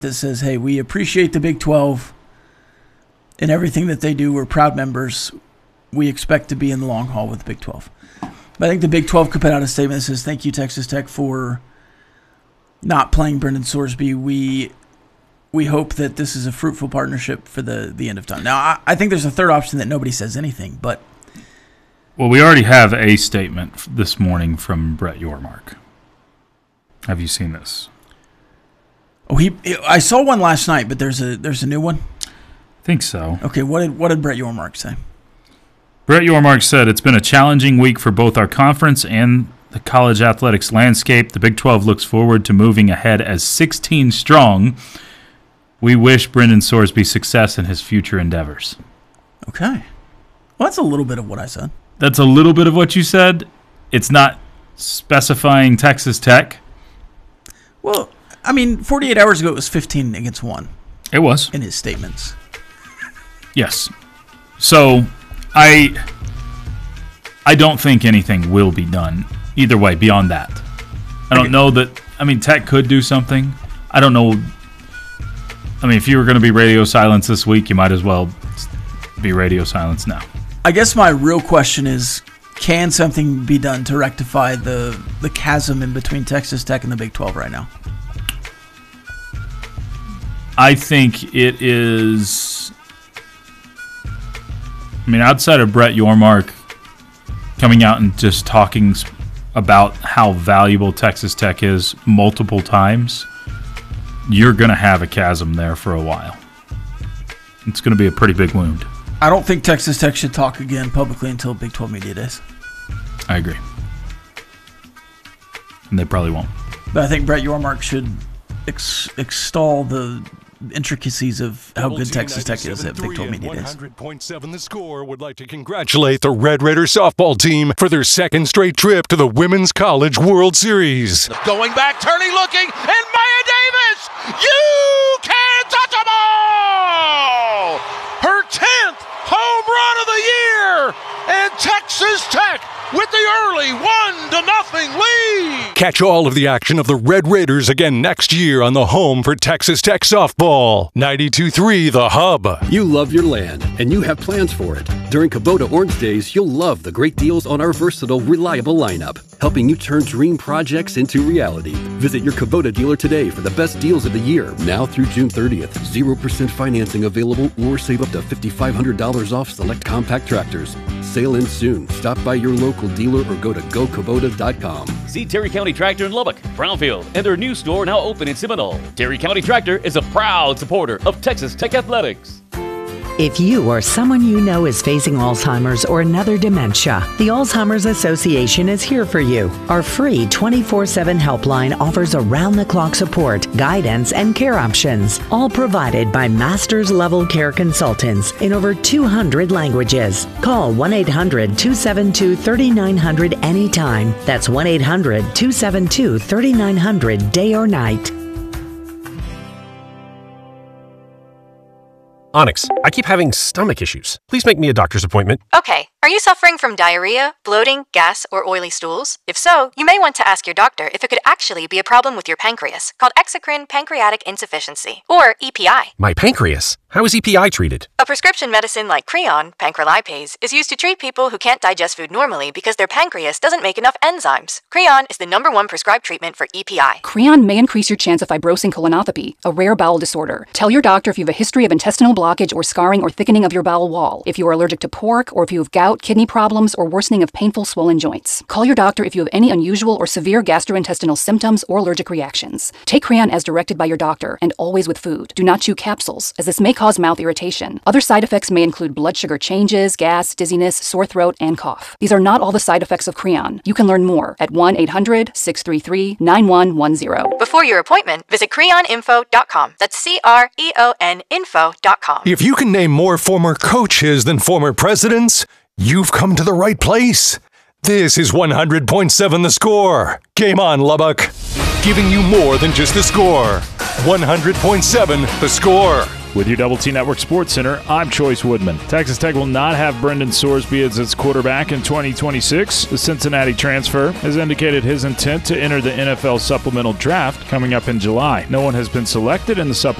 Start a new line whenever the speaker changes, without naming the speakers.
that says, hey, we appreciate the Big 12 and everything that they do. We're proud members. We expect to be in the long haul with the Big 12. But I think the Big 12 could put out a statement that says, thank you, Texas Tech, for not playing Brendan Sorsby. We hope that this is a fruitful partnership for the end of time. Now, I think there's a third option that nobody says anything, but...
Well, we already have a statement this morning from Brett Yormark. Have you seen this?
Oh, I saw one last night, but there's a new one?
I think so.
Okay, what did Brett Yormark say?
Brett Yormark said, it's been a challenging week for both our conference and the college athletics landscape. The Big 12 looks forward to moving ahead as 16 strong. We wish Brendan Sorsby success in his future endeavors.
Okay. Well, that's a little bit of what I said.
That's a little bit of what you said. It's not specifying Texas Tech.
Well, I mean, 48 hours ago it was 15 against 1.
It was.
In his statements.
Yes. So, I don't think anything will be done either way beyond that. I don't know that, I mean, Tech could do something. I don't know. I mean, if you were going to be radio silence this week, you might as well be radio silence now.
I guess my real question is, can something be done to rectify the chasm in between Texas Tech and the Big 12 right now?
I think it is... I mean, outside of Brett Yormark coming out and just talking about how valuable Texas Tech is multiple times, you're going to have a chasm there for a while. It's going to be a pretty big wound.
I don't think Texas Tech should talk again publicly until Big 12 Media Days.
I agree. And they probably won't.
But I think Brett Yormark should extol the intricacies of how good Texas Tech is at Big 12 Media Days.
100.7 The Score would like to congratulate the Red Raider softball team for their second straight trip to the Women's College World Series.
Going back, turning, looking, and Maya Davis! You can't touch them all! Her 10th home run of the year! And Texas Tech with the early 1-0 lead.
Catch all of the action of the Red Raiders again next year on the home for Texas Tech softball. 92.3 The Hub.
You love your land, and you have plans for it. During Kubota Orange Days, you'll love the great deals on our versatile, reliable lineup, helping you turn dream projects into reality. Visit your Kubota dealer today for the best deals of the year, now through June 30th. 0% financing available, or save up to $5,500 off select compact tractors. Sale ends soon. Stop by your local dealer or go to gokubota.com.
See Terry County Tractor in Lubbock, Brownfield, and their new store now open in Seminole. Terry County Tractor is a proud supporter of Texas Tech Athletics.
If you or someone you know is facing Alzheimer's or another dementia, the Alzheimer's Association is here for you. Our free 24/7 helpline offers around-the-clock support, guidance, and care options, all provided by master's-level care consultants in over 200 languages. Call 1-800-272-3900 anytime. That's 1-800-272-3900 day or night.
Onyx, I keep having stomach issues. Please make me a doctor's appointment.
Okay. Are you suffering from diarrhea, bloating, gas, or oily stools? If so, you may want to ask your doctor if it could actually be a problem with your pancreas, called exocrine pancreatic insufficiency, or EPI.
My pancreas? How is EPI treated?
A prescription medicine like Creon, pancrelipase, is used to treat people who can't digest food normally because their pancreas doesn't make enough enzymes. Creon is the #1 prescribed treatment for EPI.
Creon may increase your chance of fibrosing colonopathy, a rare bowel disorder. Tell your doctor if you have a history of intestinal blockage or scarring or thickening of your bowel wall, if you are allergic to pork, or if you have gout, kidney problems, or worsening of painful swollen joints. Call your doctor if you have any unusual or severe gastrointestinal symptoms or allergic reactions. Take Creon as directed by your doctor, and always with food. Do not chew capsules, as this may cause mouth irritation. Other side effects may include blood sugar changes, gas, dizziness, sore throat, and cough. These are not all the side effects of Creon. You can learn more at 1-800-633-9110.
Before your appointment, visit creoninfo.com. That's CREON info.com.
If you can name more former coaches than former presidents, you've come to the right place. This is 100.7 The Score. Game on, Lubbock. Giving you more than just the score. 100.7 The Score.
With your Double T Network Sports Center, I'm Choice Woodman. Texas Tech will not have Brendan Sorsby as its quarterback in 2026. The Cincinnati transfer has indicated his intent to enter the NFL supplemental draft coming up in July. No one has been selected in the supplemental